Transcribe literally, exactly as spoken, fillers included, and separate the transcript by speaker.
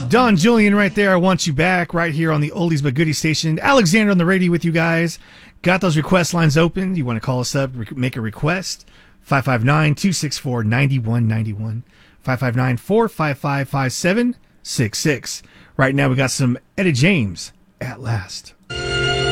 Speaker 1: Don Julian right there. I want you back right here on the Oldies But Goodies station. Alexander on the radio with you guys. Got those request lines open. You want to call us up, re- make a request. five five nine, two six four, nine one nine one. five five nine, four five five, five seven six six. Right now we got some Etta James, At Last.